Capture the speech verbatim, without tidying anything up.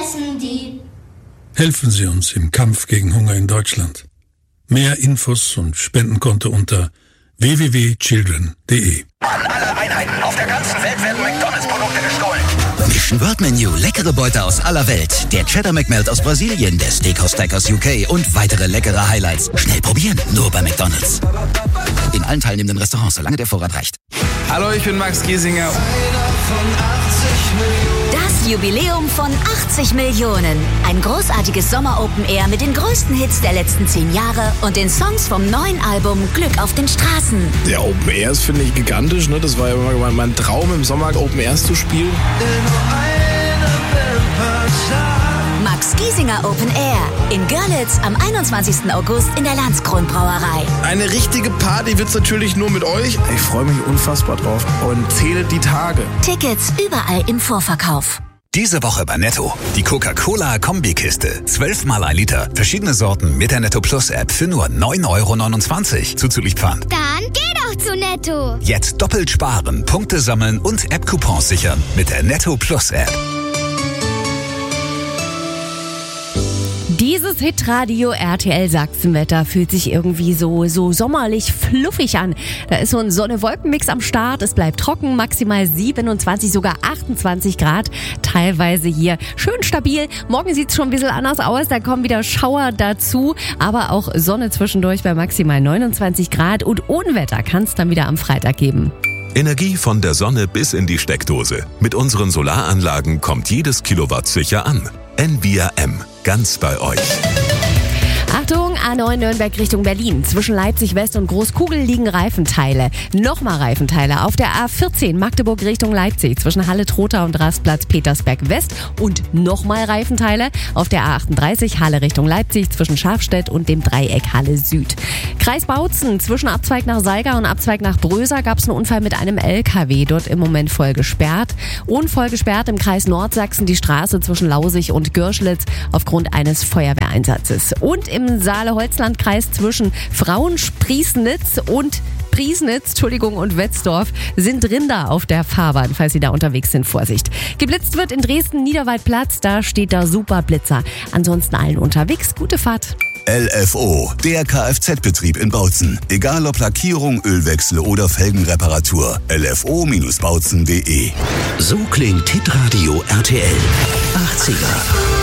essen die. Helfen Sie uns im Kampf gegen Hunger in Deutschland. Mehr Infos und Spendenkonto unter w w w punkt children punkt d e. An alle Einheiten auf der ganzen Welt werden McDonalds-Produkte gestohlen. Mission World Menu, leckere Beute aus aller Welt. Der Cheddar McMelt aus Brasilien, der Steakhouse Steak aus U K und weitere leckere Highlights. Schnell probieren, nur bei McDonalds. In allen teilnehmenden Restaurants, solange der Vorrat reicht. Hallo, ich bin Max Giesinger. Das Jubiläum von achtzig Millionen. Ein großartiges Sommer-Open-Air mit den größten Hits der letzten zehn Jahre und den Songs vom neuen Album Glück auf den Straßen. Der Open Airs finde ich gigantisch, ne? Das war ja immer mein Traum, im Sommer Open Airs zu spielen. Max Giesinger Open Air in Görlitz am einundzwanzigsten August in der Landskron Brauerei. Eine richtige Party wird's natürlich nur mit euch. Ich freue mich unfassbar drauf und zähle die Tage. Tickets überall im Vorverkauf. Diese Woche bei Netto. Die Coca-Cola-Kombikiste. zwölf mal ein Liter. Verschiedene Sorten mit der Netto Plus App für nur neun Euro neunundzwanzig. Zuzüglich Pfand. Dann geh doch zu Netto. Jetzt doppelt sparen, Punkte sammeln und App-Coupons sichern mit der Netto Plus App. Dieses Hitradio R T L Sachsenwetter fühlt sich irgendwie so, so sommerlich fluffig an. Da ist so ein Sonne-Wolken-Mix am Start. Es bleibt trocken, maximal siebenundzwanzig, sogar achtundzwanzig Grad. Teilweise hier schön stabil. Morgen sieht es schon ein bisschen anders aus. Da kommen wieder Schauer dazu. Aber auch Sonne zwischendurch bei maximal neunundzwanzig Grad. Und Unwetter kann es dann wieder am Freitag geben. Energie von der Sonne bis in die Steckdose. Mit unseren Solaranlagen kommt jedes Kilowatt sicher an. N V R M, ganz bei euch. Achtung, A neun Nürnberg Richtung Berlin. Zwischen Leipzig West und Großkugel liegen Reifenteile. Nochmal Reifenteile auf der A vierzehn Magdeburg Richtung Leipzig. Zwischen Halle Trotha und Rastplatz Petersberg West. Und nochmal Reifenteile auf der A achtunddreißig Halle Richtung Leipzig. Zwischen Schafstedt und dem Dreieck Halle Süd. Kreis Bautzen. Zwischen Abzweig nach Saiga und Abzweig nach Bröser gab es einen Unfall mit einem L K W. Dort im Moment voll gesperrt. Und voll gesperrt im Kreis Nordsachsen die Straße zwischen Lausig und Görschlitz aufgrund eines Feuerwehreinsatzes. Und im Im Saale-Holzland-Kreis zwischen Frauenspriesnitz und Priesnitz, Entschuldigung, und Wetzdorf sind Rinder auf der Fahrbahn, falls Sie da unterwegs sind. Vorsicht. Geblitzt wird in Dresden-Niederwaldplatz, da steht der Superblitzer. Ansonsten allen unterwegs, gute Fahrt. L F O, der Kfz-Betrieb in Bautzen. Egal ob Lackierung, Ölwechsel oder Felgenreparatur. L F O Bindestrich bautzen punkt de. So klingt Hitradio R T L. achtziger.